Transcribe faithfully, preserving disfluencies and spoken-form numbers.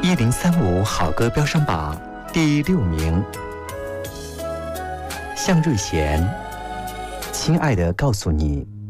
一零三五好歌飙升榜第六名，向瑞贤，亲爱的告诉你。